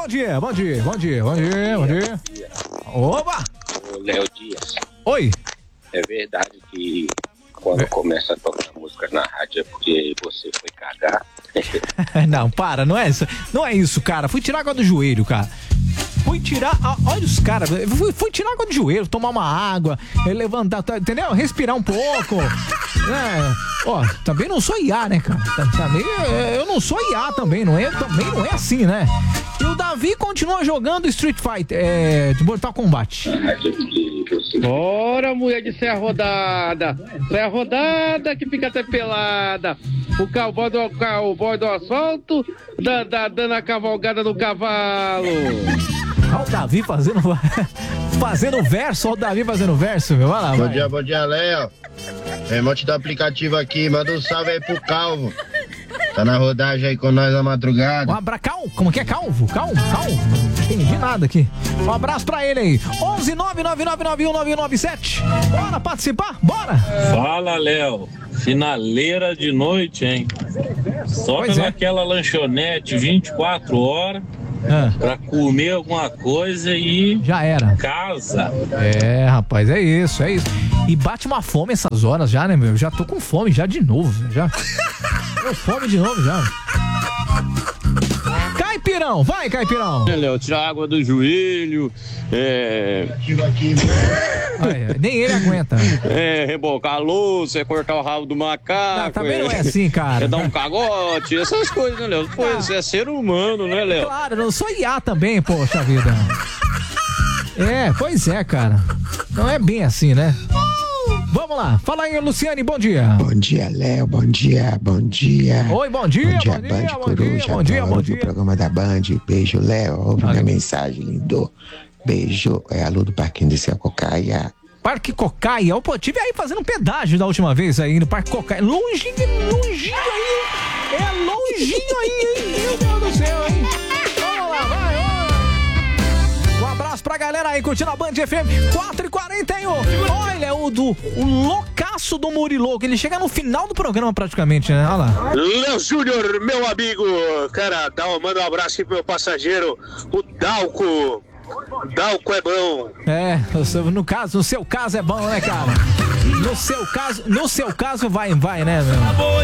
dia. Opa! Ô, Léo Dias. Oi. É verdade que quando começa a tocar música na rádio é porque você foi cagar? Não, para, não é isso, cara. Fui tirar água do joelho, cara. Olha os caras, fui tirar água do joelho, tomar uma água, levantar, entendeu? Respirar um pouco. Também não sou IA, né, cara? Também, eu não sou IA também não é assim, né? E o Davi continua jogando Street Fighter, de Mortal Kombat. Bora, mulher de Serra Rodada que fica até pelada. O cowboy do asfalto, dando a cavalgada no cavalo. Olha o Davi fazendo verso, meu. Olha lá, Bom dia, Léo. Remote do aplicativo aqui, manda um salve aí pro Calvo. Tá na rodagem aí com nós na madrugada. Como que é? Calvo? Não entendi nada aqui. Um abraço pra ele aí. 11-999919197. Bora participar? Bora! Fala, Léo. Finaleira de noite, hein? Só naquela lanchonete 24 horas. Pra comer alguma coisa e já era. Casa. Rapaz, é isso. E bate uma fome essas horas já, né, meu? Já tô com fome já de novo. Tô fome de novo já. Caipirão, vai, Caipirão. Léo, tirar água do joelho, nem ele aguenta. Rebocar a louça, cortar o rabo do macaco. Também não é assim, cara. Dar um cagote, essas coisas, né, Léo? Você é ser humano, né, Léo? Claro, eu não sou IA também, poxa vida. Pois é, cara. Não é bem assim, né? Vamos lá, fala aí, Luciane, bom dia. Bom dia, Léo, bom dia. Oi, bom dia, Band Coruja, bom dia. O programa da Band, beijo, Léo, ouve minha mensagem, lindo. Beijo, a Lu do Parquinho de Cocaia. Parque Cocaia, tive aí fazendo pedágio da última vez aí no Parque Cocaia, longinho aí, hein, meu Deus do céu, hein. Vamos lá, vai. Um abraço pra galera aí, curtindo a Band FM 4h41. Olha, o loucaço do Muriloco, ele chega no final do programa praticamente, né? Olha lá. Léo Júnior, meu amigo, cara, manda um abraço aqui pro meu passageiro, o Dalco. Dalco é bom. No seu caso é bom, né, cara? No seu caso vai, né, meu?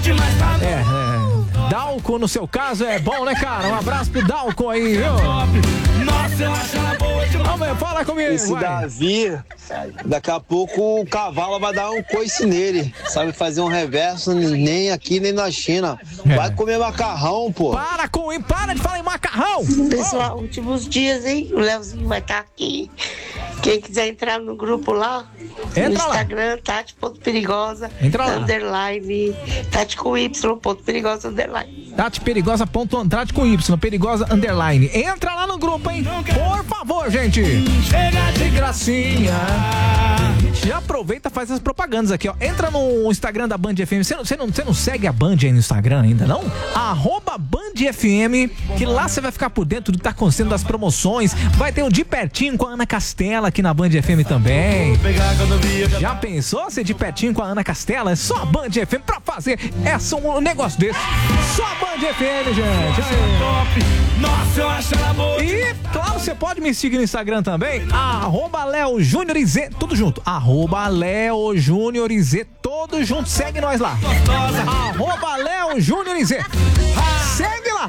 Dalco, no seu caso é bom, né, cara? Um abraço pro Dalco aí, viu? Nossa, eu acho ela boa demais. Vamos, fala comigo. Esse Davi, daqui a pouco o cavalo vai dar um coice nele. Sabe fazer um reverso nem aqui nem na China. Vai comer macarrão, pô. Para de falar em macarrão. Pessoal, últimos dias, hein? O Léozinho vai estar aqui. Quem quiser entrar no grupo lá, no Instagram, Tati.perigosa, underline, Tati com Y, perigosa, underline. Tati perigosa, Tati com Y, perigosa, underline. Entra lá no grupo, hein? Por favor, gente. Chega de gracinha. Já aproveita e faz as propagandas aqui, ó. Entra no Instagram da Band FM. Você não segue a Band aí no Instagram ainda, não? @BandFM, que lá você vai ficar por dentro do que tá acontecendo das promoções. Vai ter um de pertinho com a Ana Castela aqui na Band FM também. Já pensou ser de pertinho com a Ana Castela? É só a Band FM pra fazer um negócio desse. Só a Band FM, gente. Nossa, eu acho ela boa. E, claro, você pode me seguir no Instagram também, @LeoJuniorIZ, tudo junto. @LeoJuniorIZ, tudo junto. Segue nós lá. @LeoJuniorIZ. Segue lá.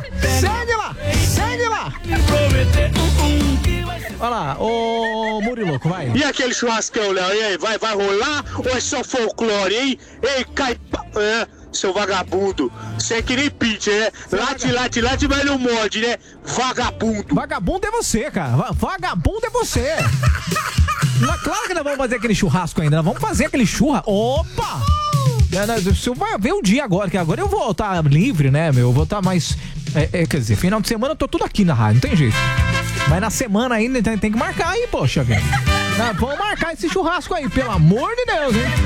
Olha lá, ô Muriloco, vai. E aquele churrascão, Léo? E aí, vai rolar ou é só folclore, hein? Ei, seu vagabundo. Você é que nem pitch, né? Late, mas não morde, né? Vagabundo. Vagabundo é você, cara. Vagabundo é você. Claro que nós vamos fazer aquele churrasco ainda. Nós vamos fazer aquele churrasco. Opa! Você vai ver o dia agora, que agora eu vou estar livre, né, meu? Eu vou estar mais... quer dizer, final de semana eu tô tudo aqui na rádio, não tem jeito. Mas na semana ainda tem que marcar aí, poxa, velho. Vamos marcar esse churrasco aí, pelo amor de Deus, hein?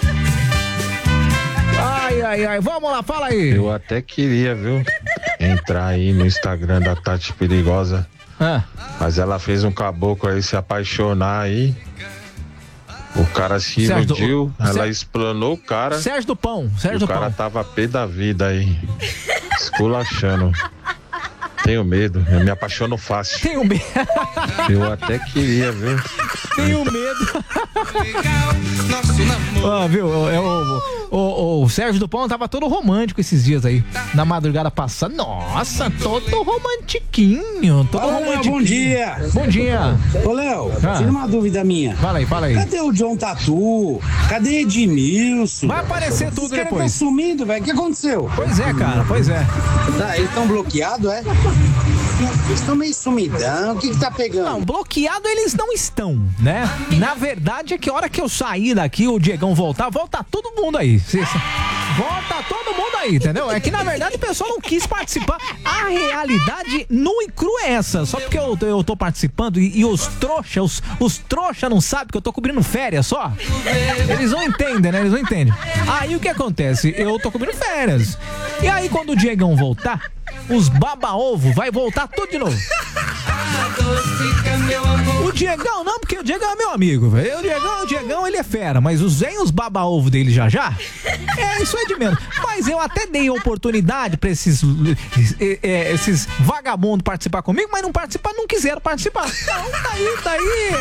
Ai, vamos lá, fala aí. Eu até queria, viu, entrar aí no Instagram da Tati Perigosa. Mas ela fez um caboclo aí se apaixonar aí. O cara se iludiu, ela explanou o cara. Sérgio do Pão. O cara tava pé da vida aí, esculachando. tenho medo. Eu me apaixono fácil. Tenho medo. Eu até queria, viu? Tenho medo. Viu? O Sérgio Dupont tava todo romântico esses dias aí. Na madrugada passada. Nossa, todo romantiquinho. Romantiquinho. Bom dia. Bom dia. Ô, Léo, tira uma dúvida minha. Fala aí. Cadê o John Tatu? Cadê Edmilson? Vai aparecer tudo depois. Tá sumindo, velho. O que aconteceu? Pois é, cara. Pois é. Tá, eles estão bloqueados, é? Eles estão meio sumidão. O que tá pegando? Não, bloqueado eles não estão, né? Na verdade é que a hora que eu sair daqui, o Diegão volta todo mundo aí. Volta todo mundo aí, entendeu? É que na verdade o pessoal não quis participar. A realidade nua e crua é essa. Só porque eu tô participando e os trouxa não sabem que eu tô cobrindo férias só. Eles não entendem, né? Eles não entendem. Aí o que acontece? Eu tô cobrindo férias. E aí quando o Diegão voltar, os baba-ovo vai voltar tudo de novo. O Diegão não, porque o Diegão é meu amigo, velho. O Diegão, ele é fera, mas os baba-ovo dele já, isso é de menos. Mas eu até dei oportunidade pra esses vagabundos participar comigo, mas não quiseram participar. Então, tá aí.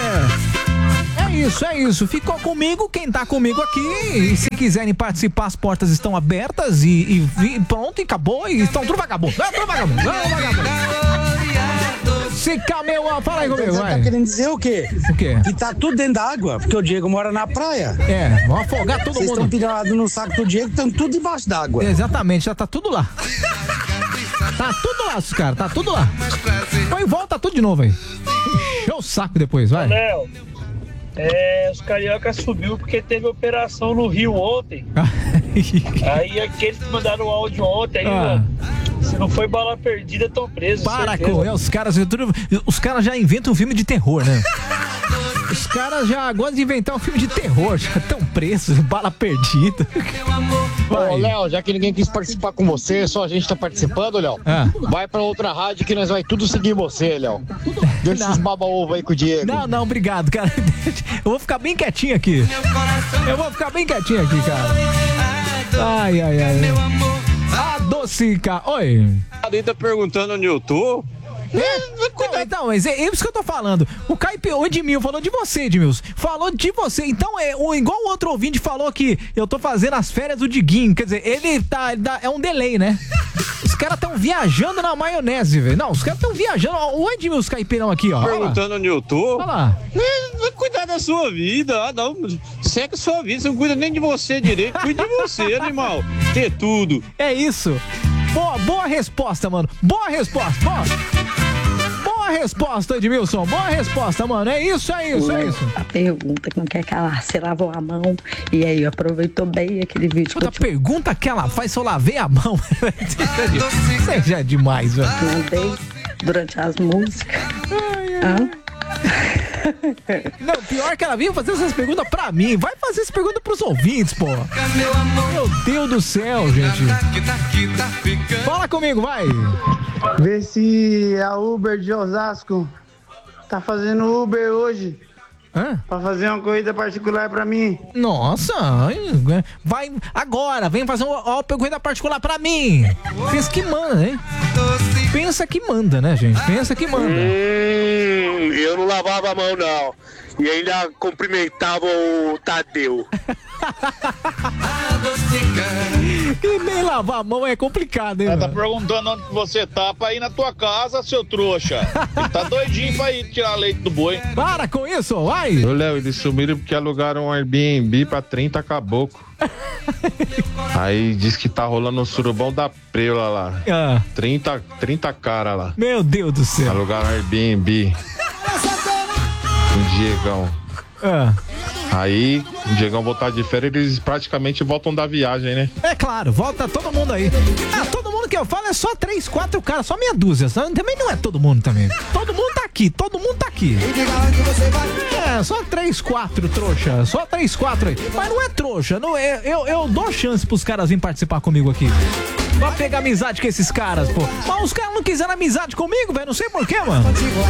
É isso. Ficou comigo, quem tá comigo aqui. E se quiserem participar, as portas estão abertas e pronto, e acabou. E estão tudo vagabundo. Se cameu, fala aí comigo, vai. Tá querendo dizer o quê? O quê? Que tá tudo dentro da água, porque o Diego mora na praia. Vamos afogar todo mundo. Vocês estão pendurados no saco do Diego, estão tudo debaixo d'água. Exatamente, já tá tudo lá. Tá tudo lá, os caras, tá tudo lá. Põe volta tudo de novo aí. Encheu o saco depois, vai. Léo, os carioca subiu porque teve operação no Rio ontem. Aí aqueles que mandaram o áudio ontem, se não foi bala perdida, estão presos. Os caras já inventam um filme de terror, né? Os caras já gostam de inventar um filme de terror, já estão presos, bala perdida. Ô, Léo, já que ninguém quis participar com você, só a gente tá participando, Léo. Vai pra outra rádio que nós vai tudo seguir você, Léo. Deixa esses baba-ovo aí com o Diego. Não, obrigado, cara. Eu vou ficar bem quietinho aqui. Cara. Ai. Adocica. Oi. Ele tá perguntando no YouTube. Então, mas é isso que eu tô falando. O Edmilson falou de você, Edmilson. Falou de você. Então, igual o outro ouvinte falou que eu tô fazendo as férias do Diguinho. Quer dizer, ele é um delay, né? Os caras estão viajando na maionese, velho. Não, os caras estão viajando. O Edmilson Caipirão aqui, ó. Perguntando no YouTube. Olha lá. Vai cuidar da sua vida. Não. Segue a sua vida. Você não cuida nem de você direito. Cuida de você, animal. Ter tudo. É isso. Boa resposta, mano. Boa resposta, Edmilson. Boa resposta, mano. É isso. A pergunta que não quer calar, você lavou a mão e aí aproveitou bem aquele vídeo. Outra pergunta que ela faz se eu lavei a mão. Isso já é demais, velho. Mandei durante as músicas. Não, pior que ela vinha fazer essas perguntas pra mim. Vai fazer essa pergunta pros ouvintes, pô. Meu Deus do céu, gente. Fala comigo, vai. Vê se a Uber de Osasco tá fazendo Uber hoje. Pra fazer uma corrida particular pra mim. Nossa, vai agora, vem fazer uma corrida particular pra mim. Pensa que manda, hein? Pensa que manda, né, gente? Pensa que manda. Eu não lavava a mão, não. E ainda cumprimentava o Tadeu. E nem lavar a mão é complicado, hein? Ela tá perguntando onde você tá pra ir na tua casa, seu trouxa. Ele tá doidinho pra ir tirar leite do boi. Para com isso, vai! Ô, Léo, eles sumiram porque alugaram um Airbnb pra 30 caboclo. Aí diz que tá rolando um surubão da preula lá. 30 cara lá. Meu Deus do céu. Alugaram um Airbnb. Um Diegão. Aí, o Diegão voltar de férias, eles praticamente voltam da viagem, né? É claro, volta todo mundo aí. Todo mundo que eu falo é só 3, 4 caras, só meia dúzia. Também não é todo mundo também. Todo mundo tá aqui. Só 3, 4, trouxa. Só 3, 4 aí. Mas não é trouxa, não é. Eu dou chance pros caras virem participar comigo aqui. Pra pegar amizade com esses caras, pô. Mas os caras não quiseram amizade comigo, velho. Não sei porquê, mano.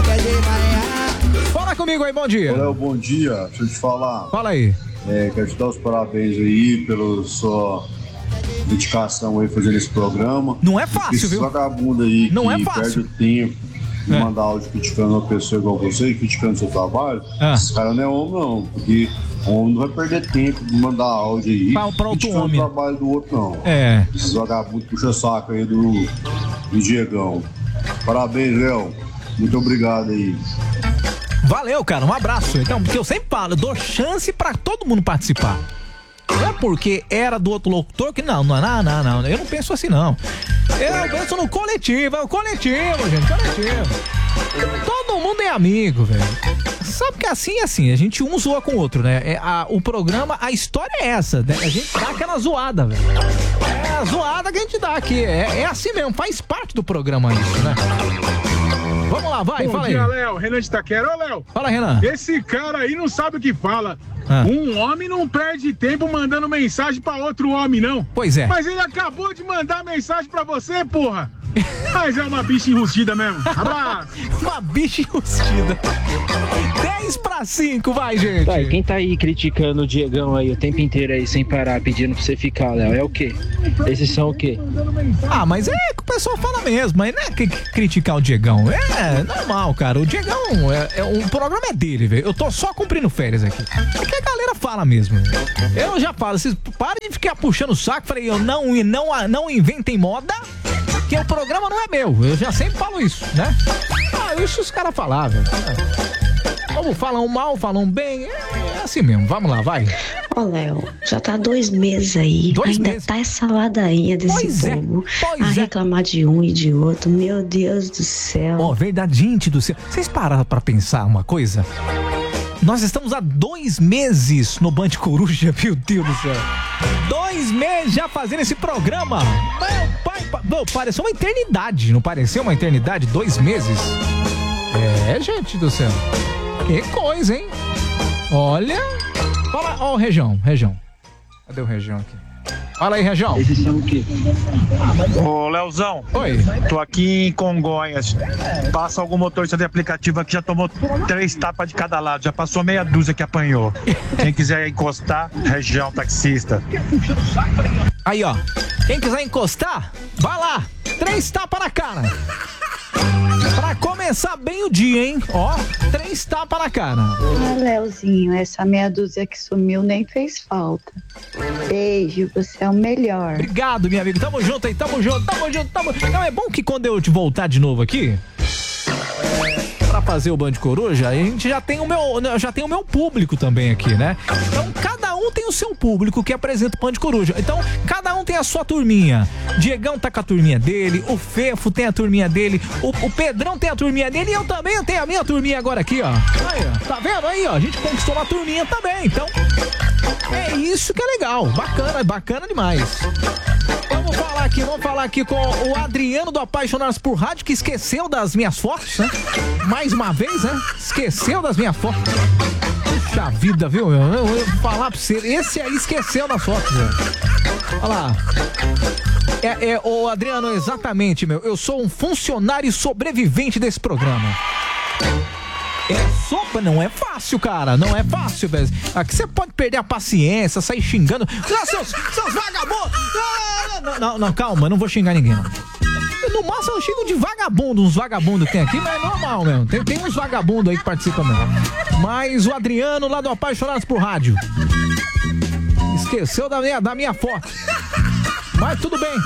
Fala comigo aí, bom dia. Léo, bom dia. Deixa eu te falar. Fala aí. Quero te dar os parabéns aí pelo sua dedicação aí fazendo esse programa. Não é fácil, viu? Vagabundo aí não que é fácil. perde o tempo de mandar áudio criticando uma pessoa igual você, criticando seu trabalho. Esse cara não é homem, não, porque o homem não vai perder tempo de mandar áudio aí pra outro homem. O trabalho do outro, não. Esses vagabundos puxa-saco aí do Diegão. Parabéns, Léo. Muito obrigado aí. Valeu, cara, um abraço. Então, porque eu sempre falo, eu dou chance pra todo mundo participar. Não é porque era do outro locutor que não, eu não penso assim, não. Eu penso no coletivo, é o coletivo, gente, coletivo. Todo mundo é amigo, velho. Sabe que assim, a gente um zoa com o outro, né? O programa, a história é essa, né? A gente dá aquela zoada, velho. É a zoada que a gente dá aqui, é assim mesmo, faz parte do programa isso, né? Vamos lá, vai, fala aí. Bom dia, Léo. Renan de Itaquera. Ô, Léo. Fala, Renan. Esse cara aí não sabe o que fala. Um homem não perde tempo mandando mensagem pra outro homem, não. Pois é. Mas ele acabou de mandar mensagem pra você, porra. Mas é uma bicha enrustida mesmo. Abraço. Uma bicha enrustida. 10-5, vai, gente. Tá, e quem tá aí criticando o Diegão aí o tempo inteiro aí, sem parar, pedindo pra você ficar, Léo, é o quê? Esses são o quê? Mas é que o pessoal fala mesmo, mas não é criticar o Diegão. É normal, cara. O Diegão, o programa é dele, velho. Eu tô só cumprindo férias aqui. É que a galera fala mesmo. Eu já falo, vocês parem de ficar puxando o saco. Falei, não inventem moda, que o programa não é meu. Eu já sempre falo isso, né? Isso os caras falavam. Como falam mal, falam bem, é assim mesmo. Vamos lá, vai. Ô, Léo, já tá 2 meses aí. Ainda tá essa ladainha desse povo. Reclamar de um e de outro. Meu Deus do céu. Verdade, gente do céu. Vocês pararam pra pensar uma coisa? Nós estamos há 2 meses no Band Coruja, meu Deus do céu. 2 meses já fazendo esse programa. Meu pai, pareceu uma eternidade, não pareceu uma eternidade? 2 meses? Gente do céu. Que coisa, hein? Olha. Fala, ó, o Região. Cadê o Região aqui? Fala aí, Região. Esses são o quê? Ô, Leozão. Oi. Tô aqui em Congonhas. Passa algum motorista de aplicativo aqui, já tomou 3 tapas de cada lado. Já passou meia dúzia que apanhou. Quem quiser encostar, Região taxista. Aí, ó. Quem quiser encostar, vai lá. 3 tapas na cara. Pra começar bem o dia, hein? Ó, 3 tapas na cara. Leozinho, essa meia dúzia que sumiu nem fez falta. Beijo, você é o melhor. Obrigado, minha amiga. Tamo junto aí, tamo junto. Não, é bom que quando eu te voltar de novo aqui, pra fazer o Band Coruja, a gente já tem o meu público também aqui, né? Então cada um tem o seu público que apresenta o Band Coruja. Então cada um tem a sua turminha. Diegão tá com a turminha dele, o Fefo tem a turminha dele, o Pedrão tem a turminha dele e eu também tenho a minha turminha agora aqui, ó. Aí, ó. Tá vendo aí, ó? A gente conquistou uma turminha também, então é isso que é legal. Bacana demais. Vamos falar aqui com o Adriano do Apaixonados por Rádio, que esqueceu das minhas fotos, né? Mais uma vez, né? Esqueceu das minhas fotos. Puxa vida, viu? Eu vou falar pra você. Esse aí esqueceu das fotos, velho. Olha lá. Ô Adriano, exatamente, meu. Eu sou um funcionário sobrevivente desse programa. Não é fácil, cara. Não é fácil, velho. Aqui você pode perder a paciência, sair xingando. Seus vagabundos! Não, calma, não vou xingar ninguém. No máximo eu xingo de vagabundo, uns vagabundos que tem aqui, mas é normal mesmo. Tem uns vagabundos aí que participam mesmo. Mas o Adriano, lá do Apaixonados por Rádio, esqueceu da minha foto. Mas tudo bem.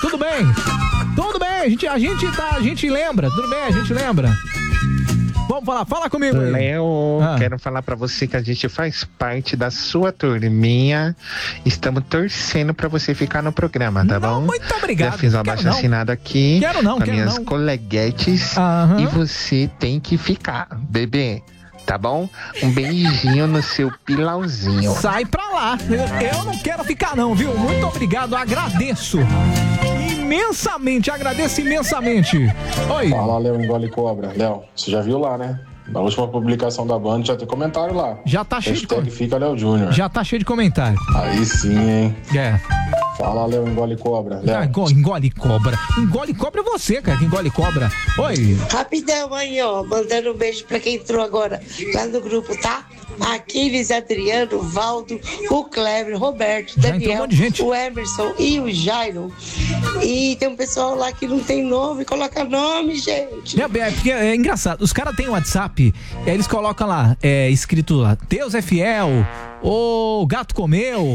A gente lembra, tudo bem, a gente lembra. Vamos fala comigo aí. Léo, quero falar pra você que a gente faz parte da sua turminha. Estamos torcendo pra você ficar no programa, tá bom? Muito obrigado. Já fiz uma abaixo-assinado aqui com minhas coleguetes. E você tem que ficar, bebê. Tá bom? Um beijinho no seu pilauzinho. Sai pra lá. Eu não quero ficar não, viu? Muito obrigado, agradeço imensamente. Oi. Fala, Léo, engole cobra. Léo, você já viu lá, né? Na última publicação da banda já tem comentário lá. Já tá cheio de comentário. Fica Léo Júnior. Já tá cheio de comentário. Aí sim, hein? Fala, Léo, engole cobra. Léo. Engole cobra. Engole cobra é você, cara, que engole cobra. Oi. Rapidão aí, ó, mandando um beijo pra quem entrou agora lá no grupo, tá? Aquiles, Adriano, Valdo, o Kleber, Roberto, Daniel, o Emerson e o Jairo. E tem um pessoal lá que não tem nome, coloca nome, gente. É engraçado, os caras têm WhatsApp, eles colocam lá, escrito lá, Deus é fiel, o gato comeu,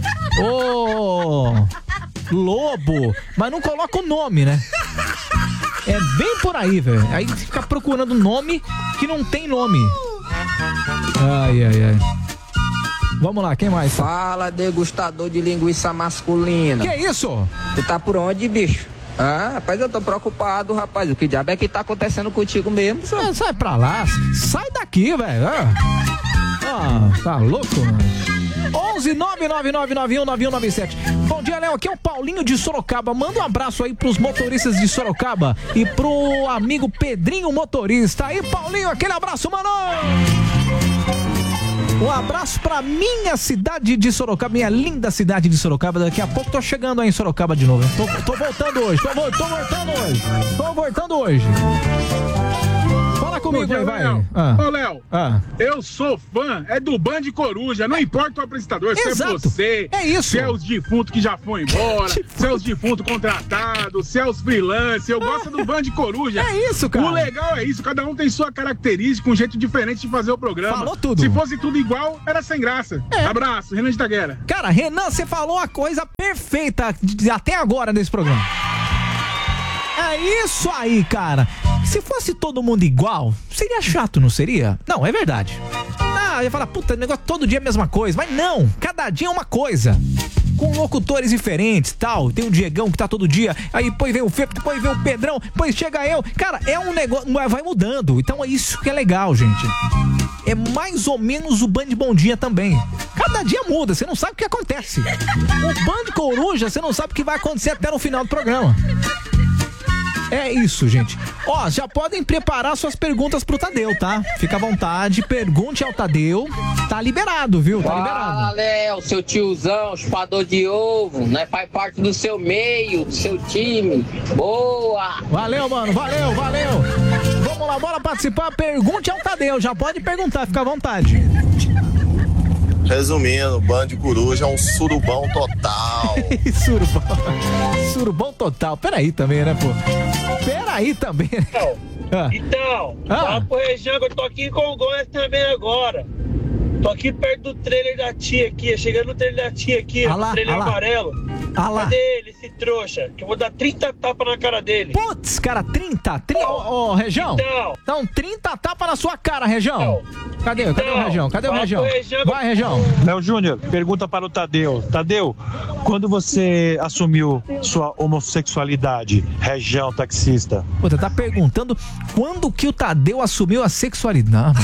o lobo, mas não coloca o nome, né? É bem por aí, velho. Aí fica procurando nome que não tem nome. Ai. Vamos lá, quem mais? Fala, degustador de linguiça masculina. Que isso? Tu tá por onde, bicho? Rapaz, eu tô preocupado, rapaz. O que diabo é que tá acontecendo contigo mesmo? Sai pra lá, sai daqui, velho. Tá louco, mano? 11-99991-9197. Bom dia, Léo. Aqui é o Paulinho de Sorocaba. Manda um abraço aí pros motoristas de Sorocaba e pro amigo Pedrinho motorista. Aí, Paulinho, aquele abraço, mano! Um abraço pra minha cidade de Sorocaba, minha linda cidade de Sorocaba. Daqui a pouco tô chegando aí em Sorocaba de novo. Tô voltando hoje, tô voltando hoje. Fala comigo aí, vai. Ô, Léo, eu sou fã, do Band Coruja, não importa o apresentador, se é você, se é os defuntos que já foram embora, se é os defuntos contratados, se é os freelancers, eu gosto do Band Coruja. É isso, cara. O legal é isso, cada um tem sua característica, um jeito diferente de fazer o programa. Falou tudo. Se fosse tudo igual, era sem graça. Abraço, Renan de Itaguera. Cara, Renan, você falou a coisa perfeita até agora nesse programa. É isso aí, cara. Se fosse todo mundo igual, seria chato, não seria? Não, é verdade. Ia falar, puta, negócio todo dia é a mesma coisa. Mas não, cada dia é uma coisa. Com locutores diferentes, tal. Tem o Diegão que tá todo dia. Aí depois vem o Fê, depois vem o Pedrão, depois chega eu. Cara, é um negócio, vai mudando. Então é isso que é legal, gente. É mais ou menos o Band Bom Dia também. Cada dia muda, você não sabe o que acontece. O Band Coruja, você não sabe o que vai acontecer até no final do programa. É isso, gente. Já podem preparar suas perguntas pro Tadeu, tá? Fica à vontade, pergunte ao Tadeu. Tá liberado, viu? Tá liberado. Fala, Léo, seu tiozão, chupador de ovo, né? Faz parte do seu meio, do seu time. Boa! Valeu, mano, valeu. Vamos lá, bora participar. Pergunte ao Tadeu, já pode perguntar, fica à vontade. Resumindo, Band Coruja é um surubão total. Surubão total. Peraí também, né, pô? Peraí também, né? Então, fala pro Região que eu tô aqui em Congonhas também agora. Tô aqui perto do trailer da tia aqui, chegando no trailer da tia aqui, no trailer amarelo. Cadê ele, esse trouxa? Que eu vou dar 30 tapas na cara dele. Putz, cara, 30? Ô, Região. Então, 30 tapas na sua cara, Região. Cadê o Região? Cadê o Região? Vai, Região. Léo Júnior, pergunta para o Tadeu. Tadeu, quando você assumiu sua homossexualidade, Região taxista? Puta, tá perguntando quando que o Tadeu assumiu a sexualidade.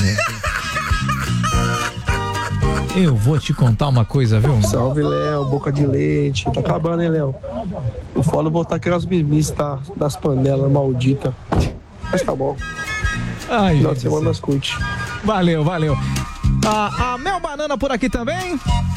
Eu vou te contar uma coisa, viu? Salve, Léo, boca de leite. Tá acabando, hein, Léo? O foda é voltar aquelas mimices, tá? Das panelas malditas. Mas tá bom. Ai, final de semana nós curte. Valeu. A Mel Banana por aqui também.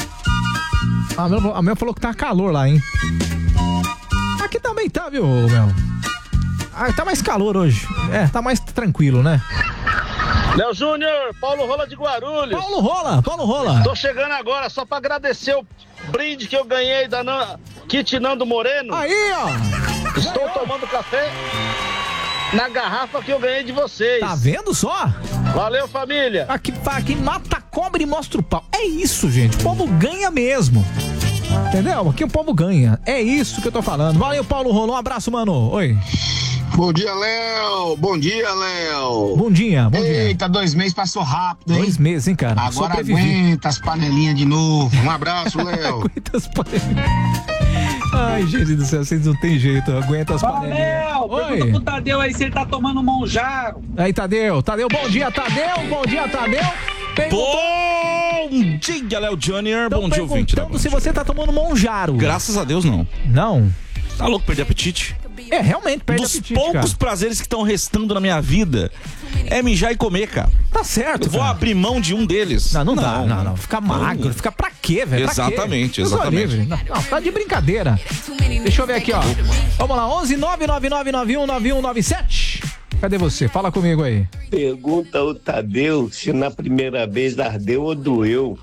A Mel falou que tá calor lá, hein? Aqui também tá, viu, Mel? Tá mais calor hoje. Tá mais tranquilo, né? Léo Júnior, Paulo Rola de Guarulhos. Paulo Rola. Tô chegando agora só pra agradecer o brinde que eu ganhei da Kit Nando Moreno. Aí, ó. Estou tomando café na garrafa que eu ganhei de vocês. Tá vendo só? Valeu, família. Aqui mata a cobra e mostra o pau. É isso, gente. O povo ganha mesmo. Entendeu? Aqui o povo ganha. É isso que eu tô falando. Valeu, Paulo Rola. Um abraço, mano. Oi. Bom dia, Léo. Bom dia, Léo. Bom dia. Eita, 2 meses passou rápido, hein? 2 meses, hein, cara? Agora aguenta as panelinhas de novo. Um abraço, Léo. Aguenta as panelinhas. Ai, gente do céu, vocês não tem jeito. Aguenta as panelinhas. Léo, pergunta pro Tadeu aí se ele tá tomando monjaro. Aí, Tadeu, bom dia, Tadeu. Bom dia, Tadeu. Bom dia, Léo Júnior. Bom dia, ouvinte. Perguntando se você tá tomando monjaro. Graças a Deus, não. Não? Tá louco, perder apetite? Realmente, perde apetite, dos poucos prazeres que estão restando na minha vida é mijar e comer, cara. Tá certo, Eu vou abrir mão de um deles. Não dá. Ficar magro. Ficar pra quê, velho? Exatamente, exatamente. Não, tá de brincadeira. Deixa eu ver aqui, ó. Vamos lá, 11 999919197. Cadê você? Fala comigo aí. Pergunta ao Tadeu se na primeira vez ardeu ou doeu.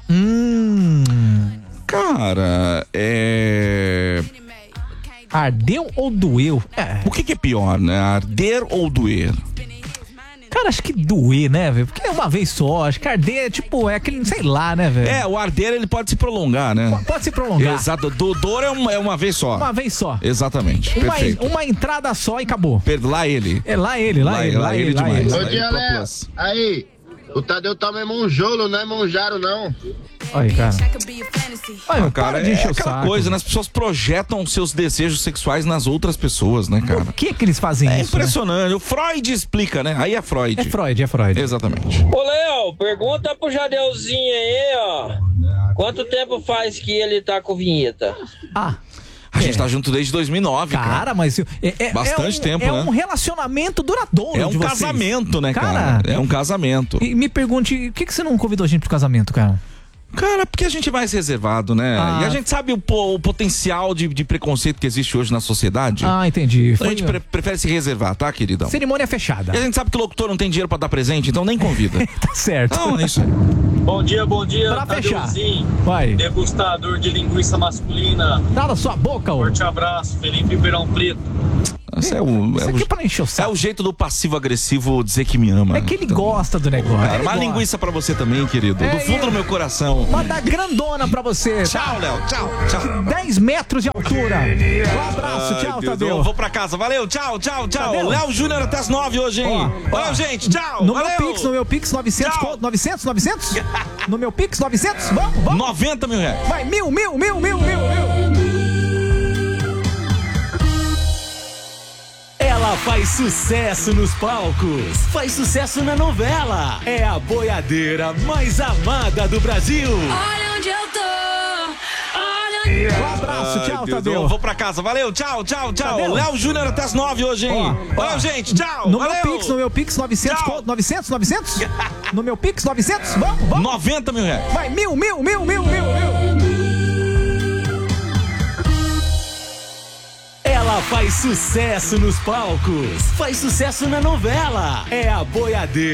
Cara, Ardeu ou doeu? O que é pior, né? Arder ou doer? Cara, acho que doer, né, velho? Porque é uma vez só. Acho que arder é aquele, sei lá, né, velho? O arder, ele pode se prolongar, né? Pode se prolongar. Exato. Dor é uma vez só. Uma vez só. Exatamente. Perfeito. Uma entrada só e acabou. Lá ele. Lá ele demais. Ô, dia, Léo. Aí, o Tadeu toma monjolo, não é monjaro, não. Aí, cara. Cara, é aquela coisa, né? As pessoas projetam seus desejos sexuais nas outras pessoas, né, cara? Por que eles fazem isso? É impressionante. Né? O Freud explica, né? Aí é Freud. É Freud. Exatamente. Ô, Léo, pergunta pro Jadeuzinho aí, ó. Quanto tempo faz que ele tá com vinheta? A gente tá junto desde 2009, cara. Mas bastante tempo, né? É um relacionamento duradouro. É um casamento, né, cara? É um casamento. E me pergunte, por que você não convidou a gente pro casamento, cara? Cara, porque a gente é mais reservado, né? E a gente sabe o potencial de preconceito que existe hoje na sociedade. Entendi. Então a gente prefere se reservar, tá, queridão? Cerimônia fechada. E a gente sabe que o locutor não tem dinheiro pra dar presente, então nem convida. Tá certo. Não, é isso aí. Bom dia. Pra fechar. Vai. Degustador de linguiça masculina. Cala sua boca, ô. Forte abraço, Felipe Ribeirão Preto. Isso aqui é pra encher o saco. É o jeito do passivo-agressivo dizer que me ama. É que ele gosta do negócio. Cara, uma linguiça pra você também, querido. Do fundo do meu coração. Manda grandona pra você. Tchau, Léo. Tchau. 10 metros de altura. Um abraço. Tchau, Tadeu. Eu vou pra casa. Valeu. Tchau. Léo Júnior até as 9 hoje, hein? Valeu, gente. Tchau. No meu Pix 900. 900? No meu Pix 900? Vamos. 90 mil reais. Vai, mil. Ela faz sucesso nos palcos, faz sucesso na novela. É a boiadeira mais amada do Brasil. Olha onde eu tô. Um abraço, tchau, Tadeu. Eu vou pra casa, valeu, tchau. Léo Júnior até as 9 hoje, hein? Valeu, gente, tchau. No meu Pix 900. 900? No meu Pix 900? Vamos. 90 mil reais. Vai, mil. Ela faz sucesso nos palcos, faz sucesso na novela. É a boiadeira.